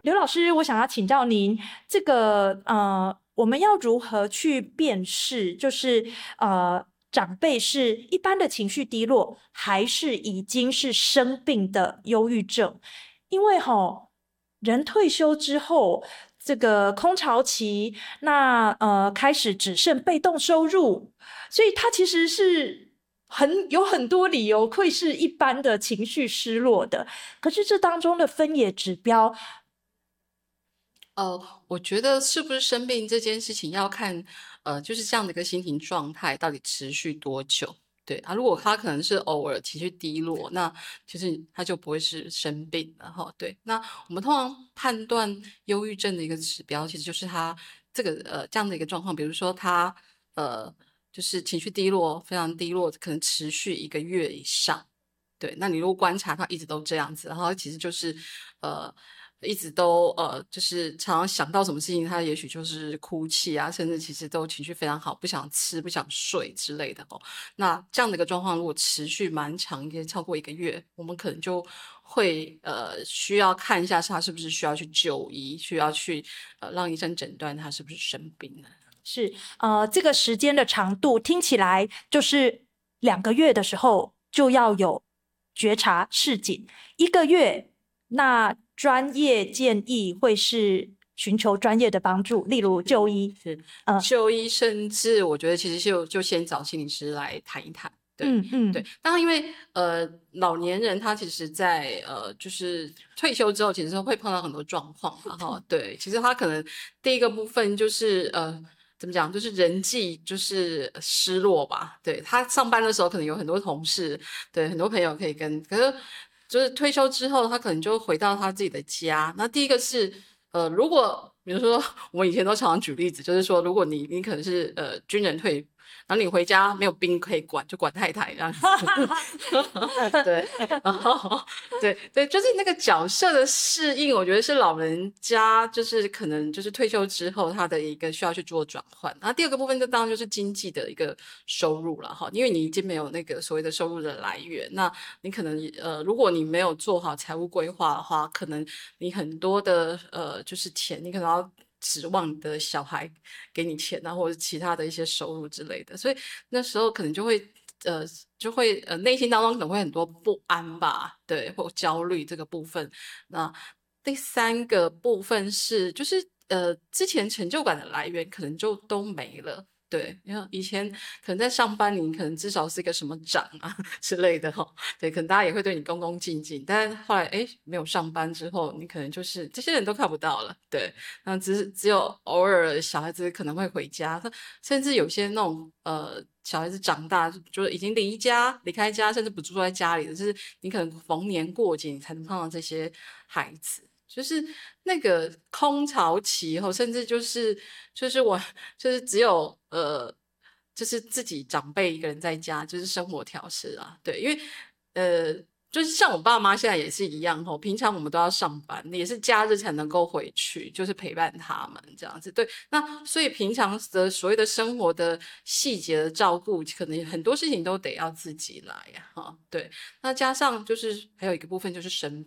刘老师，我想要请教您，这个我们要如何去辨识，就是长辈是一般的情绪低落，还是已经是生病的忧郁症？因为人退休之后，这个空巢期，那开始只剩被动收入，所以他其实是有很多理由会是一般的情绪失落的。可是这当中的分野指标， 我觉得是不是生病这件事情要看，就是这样的一个心情状态到底持续多久。对啊，如果他可能是偶尔情绪低落，那其实他就不会是生病了哈。对，那我们通常判断忧郁症的一个指标，其实就是他这个这样的一个状况，比如说他呃就是情绪低落，非常低落，可能持续1个月以上。对，那你如果观察他一直都这样子，然后其实就是呃一直都就是常常想到什么事情，他也许就是哭泣啊，甚至其实都情绪非常好，不想吃、不想睡之类的哦。那这样的一个状况，如果持续蛮长，也超过1个月，我们可能就会需要看一下他是不是需要去就医，需要去让医生诊断他是不是生病了。 是这个时间的长度听起来就是2个月的时候就要有觉察示警，1个月那专业建议会是寻求专业的帮助，例如就医。 是呃， 就医，甚至我觉得其实就先找心理师来谈一谈。对对， 嗯嗯， 当然因为老年人他其实在就是退休之后，其实会碰到很多状况，然后对，其实他可能第一个部分就是怎么讲，就是人际就是失落吧。对，他上班的时候可能有很多同事，对，很多朋友可以跟，可是就是退休之后，他可能就回到他自己的家。那第一个是如果比如说我们以前都常常举例子，就是说如果你可能是军人退，然后你回家没有兵可以管，就管太太这样子。对，然后对对，就是那个角色的适应，我觉得是老人家就是可能就是退休之后他的一个需要去做转换。然后第二个部分就当然就是经济的一个收入了哈，因为你已经没有那个所谓的收入的来源，那你可能如果你没有做好财务规划的话，可能你很多的就是钱，你可能要指望你的小孩给你钱啊，或者其他的一些收入之类的，所以那时候可能呃内心当中可能会很多不安吧，对，或焦虑这个部分。那第三个部分是就是之前成就感的来源可能就都没了。对，因为以前可能在上班，你可能至少是一个什么长啊之类的哈，对，可能大家也会对你恭恭敬敬。但是后来哎，没有上班之后，你可能就是这些人都看不到了，对，那只有偶尔小孩子可能会回家，他甚至有些那种小孩子长大就已经离开家，甚至不住在家里的，就是你可能逢年过节你才能碰到这些孩子。就是那个空巢期后，甚至就是我就是只有就是自己长辈一个人在家，就是生活调试啊，对，因为呃就是像我爸妈现在也是一样吼，平常我们都要上班，也是假日才能够回去，就是陪伴他们这样子。对，那所以平常的所谓的生活的细节的照顾，可能很多事情都得要自己来呀，哈，对。那加上就是还有一个部分就是生